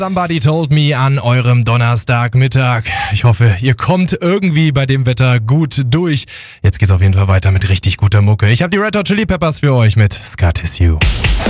Somebody Told Me an eurem Donnerstagmittag. Ich hoffe, ihr kommt irgendwie bei dem Wetter gut durch. Jetzt geht's auf jeden Fall weiter mit richtig guter Mucke. Ich habe die Red Hot Chili Peppers für euch mit Scar Tissue.